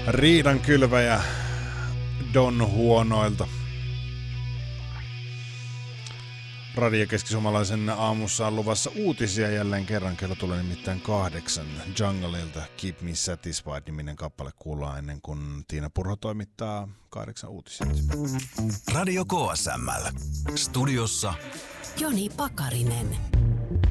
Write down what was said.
Riidan kylväjä Don Huonoilta. Radio Keski-Suomalaisen aamussa on luvassa uutisia jälleen kerran. Kello tulee nimittäin 8. Jungleilta Keep Me Satisfied-niminen kappale kuullaan ennen kuin Tiina Purho toimittaa 8 uutiset. Radio KSML. Studiossa Joni Pakarinen.